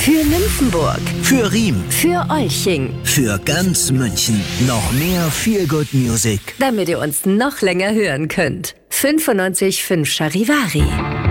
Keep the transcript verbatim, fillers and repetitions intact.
Für Nymphenburg. Für Riem. Für Olching. Für ganz München. Noch mehr Feel-Good Music. Damit ihr uns noch länger hören könnt. fünfundneunzig Komma fünf Charivari.